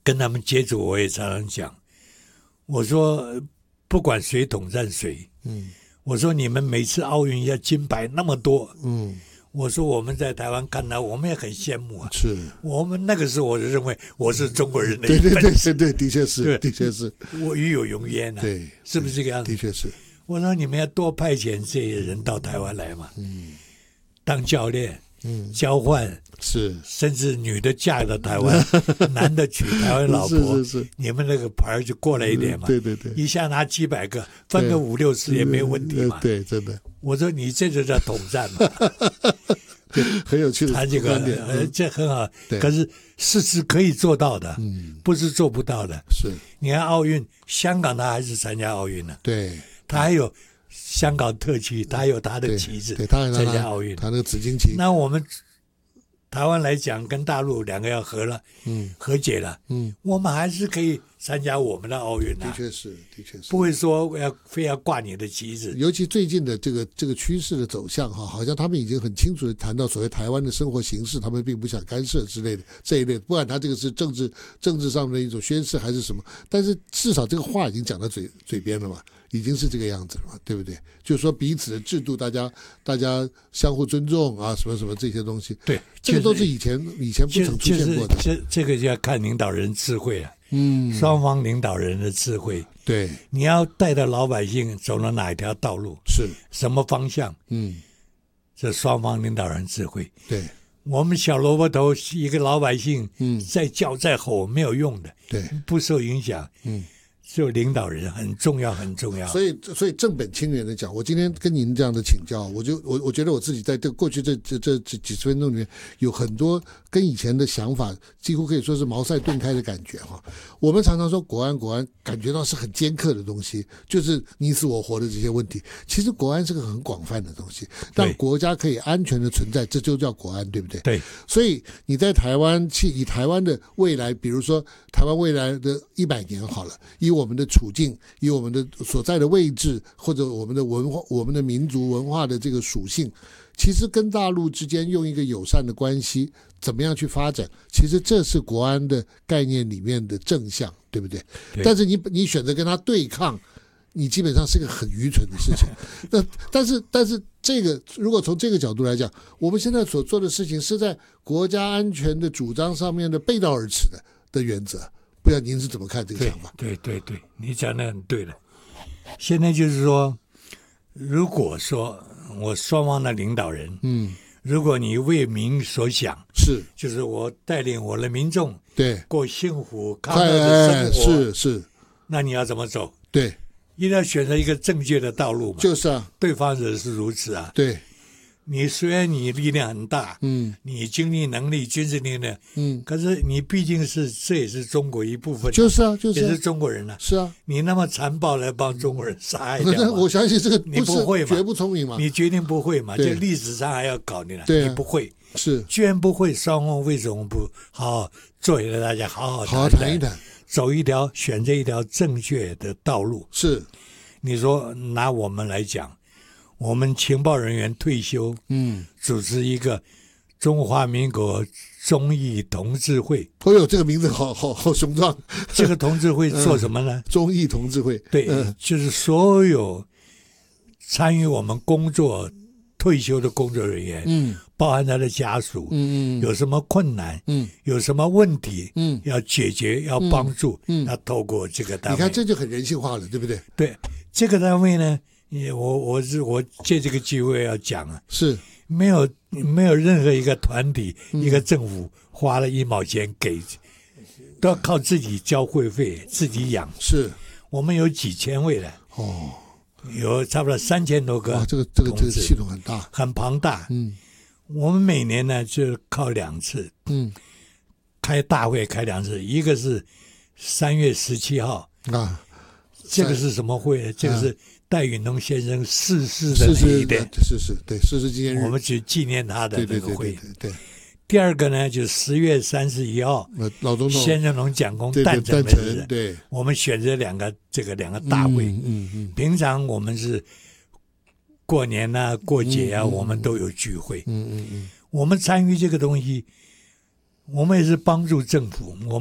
跟他们接触，我也常常讲，我说不管谁统战谁，我说你们每次奥运要金牌那么多，我说我们在台湾看到，我们也很羡慕啊。 是， 我们那个时候我就认为我是中国人的一份子， 对，的确是，的确是， 我与有荣焉啊， 对， 是不是这个样子？ 的确是。 我说你们要多派遣这些人到台湾来嘛，当教练，交换， 是， 甚至女的嫁到台湾，男的娶台湾老婆， 是， 你们那个牌就过来一点嘛， 对， 一下拿几百个，分个5、6次也没问题嘛， 对，真的。 我说你这就叫统战嘛， 很有趣的他这个这很好，可是是可以做到的，不是做不到的。 是， 你看奥运，香港他还是参加奥运呢， 对， 他还有香港特区，他有他的旗帜， 对，他参加奥运， 他那个紫荆旗。 那我们台湾来讲，跟大陆两个要和解了，我们还是可以参加我们的奥运啊。 的确是， 不会说非要挂你的旗帜。 尤其最近的这个趋势的走向哈，好像他们已经很清楚的谈到所谓台湾的生活形式，他们并不想干涉之类的这一类，不管他这个是政治上的一种宣示还是什么，但是至少这个话已经讲到嘴边了嘛。已经是这个样子了嘛，对不对？就是说彼此的制度，大家相互尊重啊，什么什么这些东西。 对， 这个都是以前不曾出现过的。 这个就要看领导人智慧了。双方领导人的智慧。 对， 你要带着老百姓走了哪一条道路， 是什么方向？这双方领导人智慧。 对， 我们小萝卜头一个老百姓，再叫再吼没有用的， 对， 不受影响。就领导人很重要，很重要。 所以正本清源的讲，我今天跟您这样的请教，我觉得我自己在过去这几十分钟里面，有很多跟以前的想法几乎可以说是茅塞顿开的感觉哈。我们常常说国安，感觉到是很尖刻的东西，就是你死我活的这些问题。其实国安是个很广泛的东西，让国家可以安全的存在，这就叫国安，对不对？ 对。 所以你在台湾以台湾的未来，比如说台湾未来的100年好了，以我们的处境，以我们的所在的位置，或者我们的文化、我们的民族文化的这个属性，其实跟大陆之间用一个友善的关系，怎么样去发展？其实这是国安的概念里面的正向，对不对？但是你选择跟他对抗，你基本上是个很愚蠢的事情。但是这个如果从这个角度来讲，我们现在所做的事情是在国家安全的主张上面的背道而驰的原则。不知道您是怎么看这个想法？ 对，你讲的很对了。现在就是说，如果说我双方的领导人，如果你为民所想，就是我带领我的民众，对，过幸福快乐的生活，是，那你要怎么走？对，一定要选择一个正确的道路嘛。就是啊，对方也是如此啊。对。你虽然你力量很大，你经济能力、军事力量，可是你毕竟这也是中国一部分，就是啊，也是中国人啊，是啊，你那么残暴来帮中国人杀害掉吗？ 我相信这个你不会嘛， 绝不聪明嘛， 你绝对不会嘛，这历史上还要搞你了，你不会， 是， 居然不会，双方为什么不好好坐下来，大家好好谈一谈， 选择一条正确的道路？是，你说拿我们来讲。我们情报人员退休，主持一个中华民国忠义同志会。 哦呦，这个名字好雄壮。 这个同志会做什么呢？ 忠义同志会， 对，就是所有参与我们工作退休的工作人员，包含他的家属，有什么困难，有什么问题，要解决，要帮助，要透过这个单位。 你看，这就很人性化了，对不对？ 对，这个单位呢。我借这个机会要讲啊，是没有任何一个团体、一个政府花了1毛钱给，都要靠自己交会费、自己养。是，我们有几千位的有差不多3000多个。 这个系统很大， 很庞大。我们每年呢就靠2次，开大会开2次，一个是3月17号啊，这个是什么会呢？这个是。戴允农先生逝世的那一天， 对，逝世纪念日， 我们去纪念他的那个会。 对。 第二个呢，就是10月31号， 老总统先生龙蒋公诞辰的日子。 对， 我们选择两个大会。平常我们是过年啊、过节啊，我们都有聚会。我们参与这个东西，我们也是帮助政府。